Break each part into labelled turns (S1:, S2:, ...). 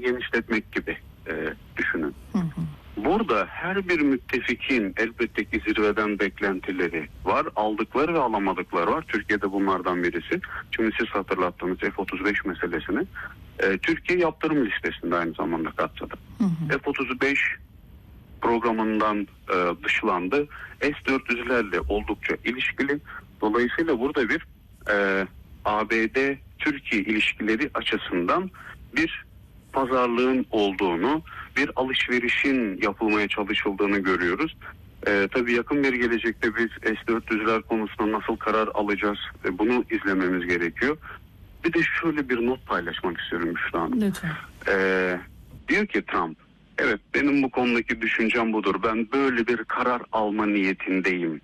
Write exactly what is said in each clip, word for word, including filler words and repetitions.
S1: genişletmek gibi e, düşünün. Hı hı. Burada her bir müttefikin elbette ki zirveden beklentileri var. Aldıkları ve alamadıkları var. Türkiye'de bunlardan birisi. Şimdi siz hatırlattınız F otuz beş meselesini. Ee, Türkiye yaptırım listesinde aynı zamanda kapsadı. F otuz beş programından e, dışlandı. S dört yüzlerle oldukça ilişkili. Dolayısıyla burada bir e, A B D-Türkiye ilişkileri açısından bir pazarlığın olduğunu, bir alışverişin yapılmaya çalışıldığını görüyoruz. Ee, tabii yakın bir gelecekte biz S dört yüzler konusunda nasıl karar alacağız, e, bunu izlememiz gerekiyor. Bir de şöyle bir not paylaşmak istiyorum Büşra Hanım.
S2: Lütfen.
S1: Ee, diyor ki Trump, evet benim bu konudaki düşüncem budur. Ben böyle bir karar alma niyetindeyim.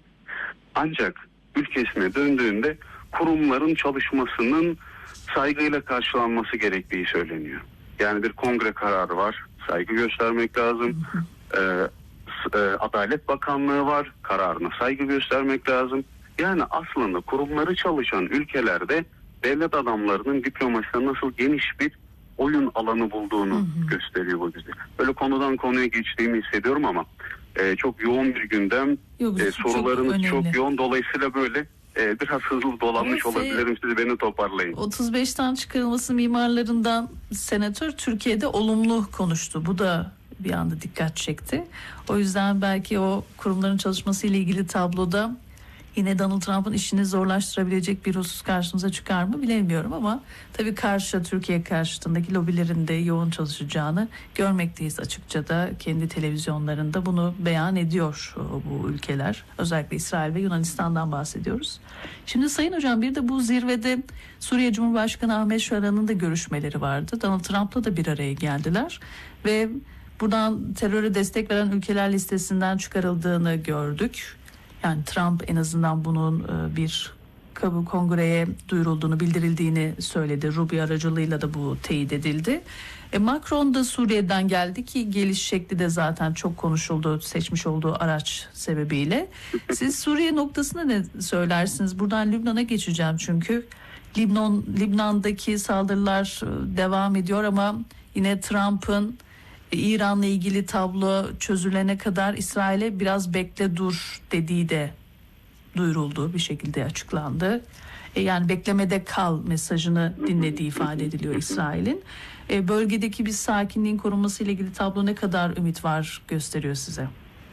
S1: Ancak ülkesine döndüğünde kurumların çalışmasının saygıyla karşılanması gerektiği söyleniyor. Yani bir kongre kararı var, saygı göstermek lazım. Ee, e, Adalet Bakanlığı var, kararına saygı göstermek lazım. Yani aslında kurumları çalışan ülkelerde devlet adamlarının diplomaside nasıl geniş bir oyun alanı bulduğunu hı hı. gösteriyor bu bize. Böyle konudan konuya geçtiğimi hissediyorum ama e, çok yoğun bir gündem. Yok, e, sorularınız çok, çok yoğun, dolayısıyla böyle e, biraz hızlı dolanmış evet, olabilirim. Siz beni toparlayın.
S2: otuz beşten çıkarılması mimarlarından senatör Türkiye'de olumlu konuştu. Bu da bir anda dikkat çekti. O yüzden belki o kurumların çalışması ile ilgili tabloda yine Donald Trump'ın işini zorlaştırabilecek bir husus karşımıza çıkar mı bilemiyorum ama tabii karşı Türkiye karşıtındaki lobilerin de yoğun çalışacağını görmekteyiz açıkça da kendi televizyonlarında bunu beyan ediyor bu ülkeler. Özellikle İsrail ve Yunanistan'dan bahsediyoruz. Şimdi Sayın Hocam bir de bu zirvede Suriye Cumhurbaşkanı Ahmet Şara'nın da görüşmeleri vardı. Donald Trump'la da bir araya geldiler ve buradan teröre destek veren ülkeler listesinden çıkarıldığını gördük. Yani Trump en azından bunun bir kabul kongreye duyurulduğunu, bildirildiğini söyledi. Rubio aracılığıyla da bu teyit edildi. E Macron da Suriye'den geldi ki geliş şekli de zaten çok konuşuldu seçmiş olduğu araç sebebiyle. Siz Suriye noktasında ne söylersiniz? Buradan Lübnan'a geçeceğim çünkü Libnan, Libnan'daki saldırılar devam ediyor ama yine Trump'ın İran'la ilgili tablo çözülene kadar İsrail'e biraz bekle dur dediği de duyuruldu, bir şekilde açıklandı. E yani beklemede kal mesajını dinlediği ifade ediliyor İsrail'in. E bölgedeki bir sakinliğin korunması ile ilgili tablo ne kadar ümit var gösteriyor size?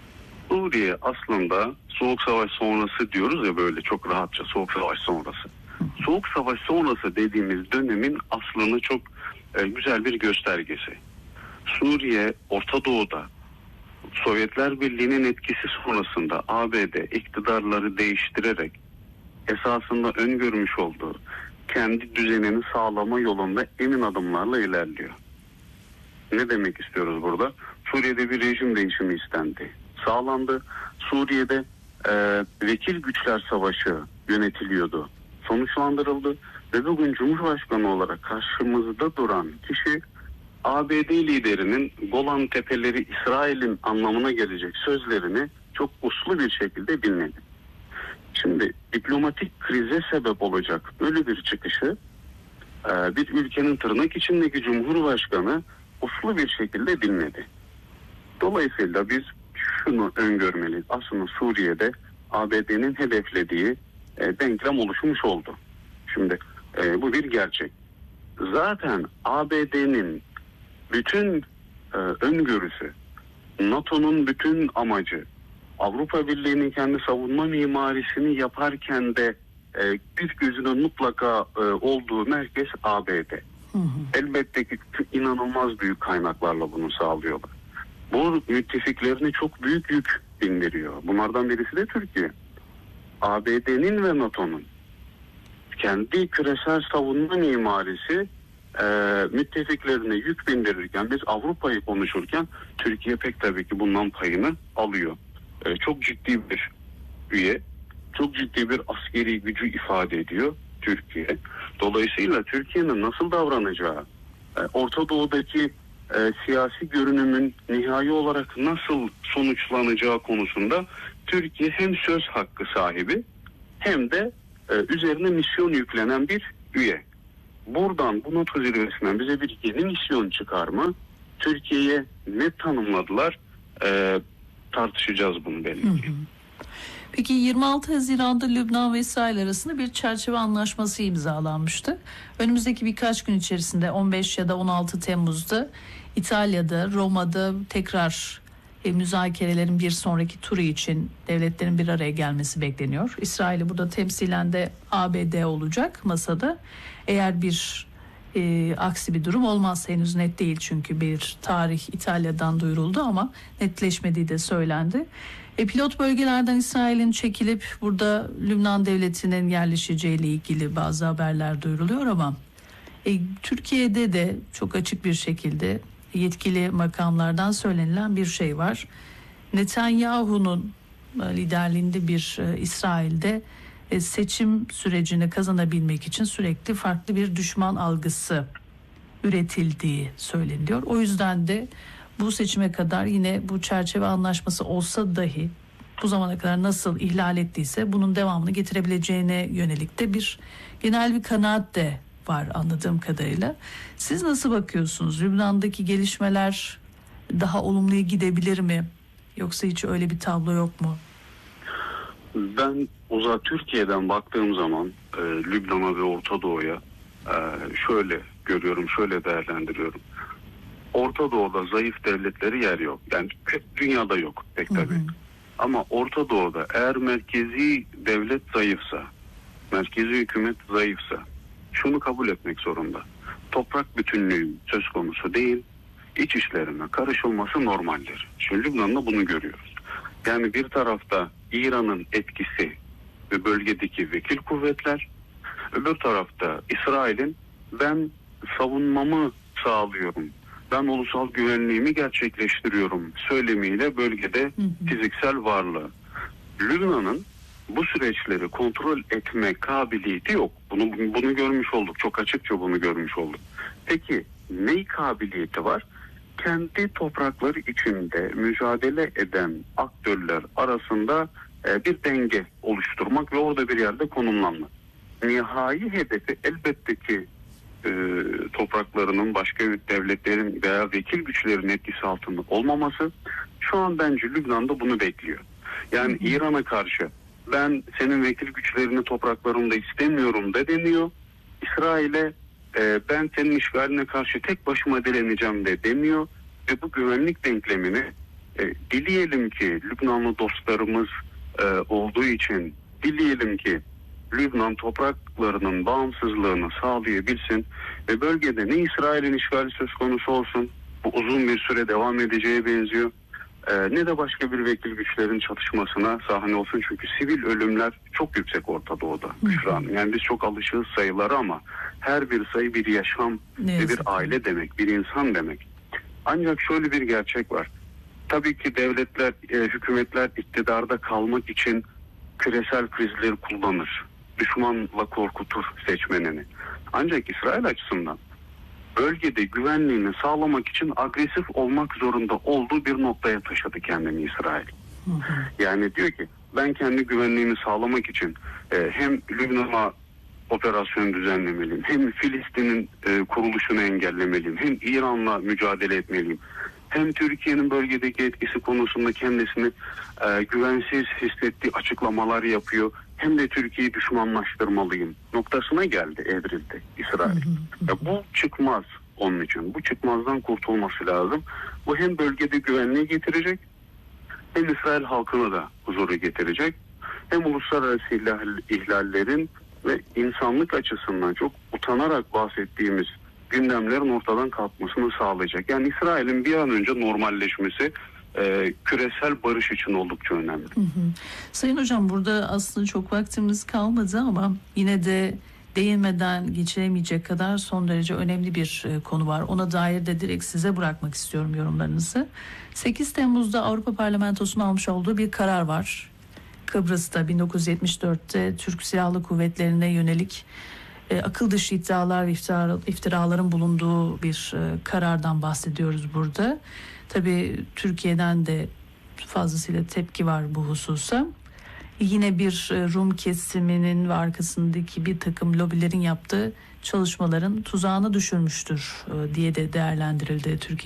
S1: Suriye aslında Soğuk Savaş sonrası diyoruz ya, böyle çok rahatça Soğuk Savaş sonrası. Soğuk Savaş sonrası dediğimiz dönemin aslında çok e, güzel bir göstergesi. Suriye, Orta Doğu'da Sovyetler Birliği'nin etkisi sonrasında A B D iktidarları değiştirerek esasında öngörmüş olduğu kendi düzenini sağlama yolunda emin adımlarla ilerliyor. Ne demek istiyoruz burada? Suriye'de bir rejim değişimi istendi, sağlandı. Suriye'de e, vekil güçler savaşı yönetiliyordu, sonuçlandırıldı ve bugün Cumhurbaşkanı olarak karşımızda duran kişi A B D liderinin Golan Tepeleri İsrail'in anlamına gelecek sözlerini çok uslu bir şekilde dinledi. Şimdi diplomatik krize sebep olacak böyle bir çıkışı bir ülkenin tırnak içindeki Cumhurbaşkanı uslu bir şekilde dinledi. Dolayısıyla biz şunu öngörmeliyiz. Aslında Suriye'de A B D'nin hedeflediği denklem oluşmuş oldu. Şimdi bu bir gerçek. Zaten A B D'nin bütün e, öngörüsü, NATO'nun bütün amacı, Avrupa Birliği'nin kendi savunma mimarisini yaparken de e, bir gözünün mutlaka e, olduğu merkez A B D. Hı hı. Elbette ki inanılmaz büyük kaynaklarla bunu sağlıyorlar. Bu müttefiklerine çok büyük yük bindiriyor. Bunlardan birisi de Türkiye. A B D'nin ve NATO'nun kendi küresel savunma mimarisi e, müttefiklerine yük bindirirken, biz Avrupa'yı konuşurken Türkiye pek tabii ki bundan payını alıyor. E, çok ciddi bir üye, çok ciddi bir askeri gücü ifade ediyor Türkiye. Dolayısıyla Türkiye'nin nasıl davranacağı, e, Orta Doğu'daki e, siyasi görünümün nihai olarak nasıl sonuçlanacağı konusunda Türkiye hem söz hakkı sahibi hem de e, üzerine misyon yüklenen bir üye. buradan bu NATO zirvesinden bize bir yeni misyon çıkar mı? Türkiye'ye ne tanımladılar? Ee, tartışacağız bunu belli ki.
S2: Peki yirmi altı Haziran'da Lübnan ve İsrail arasında bir çerçeve anlaşması imzalanmıştı. Önümüzdeki birkaç gün içerisinde on beş ya da on altı Temmuz'da İtalya'da, Roma'da tekrar e, müzakerelerin bir sonraki turu için devletlerin bir araya gelmesi bekleniyor. İsrail'i burada temsilen de A B D olacak masada. Eğer bir e, aksi bir durum olmazsa, henüz net değil çünkü bir tarih İtalya'dan duyuruldu ama netleşmediği de söylendi. E, pilot bölgelerden İsrail'in çekilip burada Lübnan devletinin yerleşeceğiyle ilgili bazı haberler duyuruluyor ama e, Türkiye'de de çok açık bir şekilde yetkili makamlardan söylenilen bir şey var. Netanyahu'nun e, liderliğinde bir e, İsrail'de e, seçim sürecini kazanabilmek için sürekli farklı bir düşman algısı üretildiği söyleniyor. O yüzden de bu seçime kadar yine bu çerçeve anlaşması olsa dahi bu zamana kadar nasıl ihlal ettiyse bunun devamını getirebileceğine yönelik de bir genel bir kanaat de var anladığım kadarıyla. Siz nasıl bakıyorsunuz? Lübnan'daki gelişmeler daha olumluya gidebilir mi? Yoksa hiç öyle bir tablo yok mu?
S1: Ben uzak Türkiye'den baktığım zaman e, Lübnan'a ve Orta Doğu'ya e, şöyle görüyorum, şöyle değerlendiriyorum. Orta Doğu'da zayıf devletleri yer yok. Yani dünyada yok pek tabii. Hı hı. Ama Orta Doğu'da eğer merkezi devlet zayıfsa, merkezi hükümet zayıfsa şunu kabul etmek zorunda. Toprak bütünlüğü söz konusu değil, iç işlerine karışılması normaldir. Şimdi Lübnan'da bunu görüyoruz. Yani bir tarafta İran'ın etkisi ve bölgedeki vekil kuvvetler, öbür tarafta İsrail'in ben savunmamı sağlıyorum, ben ulusal güvenliğimi gerçekleştiriyorum söylemiyle bölgede hı hı. fiziksel varlığı. Lübnan'ın bu süreçleri kontrol etme kabiliyeti yok. Bunu bunu görmüş olduk. Çok açıkça bunu görmüş olduk. Peki ne kabiliyeti var? Kendi toprakları içinde mücadele eden aktörler arasında e, bir denge oluşturmak ve orada bir yerde konumlanmak. Nihai hedefi elbette ki e, topraklarının başka devletlerin veya vekil güçlerin etkisi altında olmaması. Şu an bence Lübnan'da bunu bekliyor. Yani hı hı. İran'a karşı ben senin vekil güçlerini topraklarımda istemiyorum da deniyor. İsrail'e e, ben senin işgaline karşı tek başıma direneceğim de demiyor. Ve bu güvenlik denklemini e, dileyelim ki Lübnanlı dostlarımız e, olduğu için dileyelim ki Lübnan topraklarının bağımsızlığını sağlayabilsin ve bölgede ne İsrail'in işgali söz konusu olsun, bu uzun bir süre devam edeceğe benziyor, e, ne de başka bir vekil güçlerin çatışmasına sahne olsun. Çünkü sivil ölümler çok yüksek Orta Doğu'da. Yani biz çok alışığız sayıları ama her bir sayı bir yaşam ve bir aile demek, bir insan demek. Ancak şöyle bir gerçek var. Tabii ki devletler, e, hükümetler iktidarda kalmak için küresel krizleri kullanır. Düşmanla korkutur seçmenini. Ancak İsrail açısından bölgede güvenliğini sağlamak için agresif olmak zorunda olduğu bir noktaya taşıdı kendini İsrail. Hı hı. Yani diyor ki ben kendi güvenliğimi sağlamak için e, hem Lübnan'a operasyon düzenlemeliyim, hem Filistin'in e, kuruluşunu engellemeliyim, hem İran'la mücadele etmeliyim, hem Türkiye'nin bölgedeki etkisi konusunda kendisini e, güvensiz hissettiği açıklamalar yapıyor, hem de Türkiye'yi düşmanlaştırmalıyım noktasına geldi, evrildi İsrail. Hı hı hı. Ya bu çıkmaz onun için. Bu çıkmazdan kurtulması lazım. Bu hem bölgede güvenliği getirecek, hem İsrail halkını da huzuru getirecek, hem uluslararası ihlal, ihlallerin ve insanlık açısından çok utanarak bahsettiğimiz gündemlerin ortadan kalkmasını sağlayacak. Yani İsrail'in bir an önce normalleşmesi e, küresel barış için oldukça önemli. Hı hı.
S2: Sayın Hocam, burada aslında çok vaktimiz kalmadı ama yine de değinmeden geçiremeyecek kadar son derece önemli bir konu var. Ona dair de direkt size bırakmak istiyorum yorumlarınızı. sekiz Temmuz'da Avrupa Parlamentosu'nun almış olduğu bir karar var. Kıbrıs'ta bin dokuz yüz yetmiş dörtte Türk Silahlı Kuvvetleri'ne yönelik e, akıl dışı iddialar ve iftira, iftiraların bulunduğu bir e, karardan bahsediyoruz burada. Tabii Türkiye'den de fazlasıyla tepki var bu hususa. yine bir Rum kesiminin ve arkasındaki bir takım lobilerin yaptığı çalışmaların tuzağına düşürmüştür diye de değerlendirildi Türkiye